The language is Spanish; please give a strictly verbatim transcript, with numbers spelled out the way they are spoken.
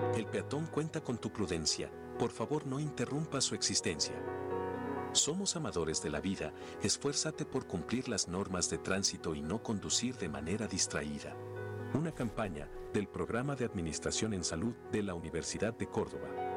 El peatón cuenta con tu prudencia, por favor no interrumpa su existencia. Somos amadores de la vida, esfuérzate por cumplir las normas de tránsito y no conducir de manera distraída. Una campaña del Programa de Administración en Salud de la Universidad de Córdoba.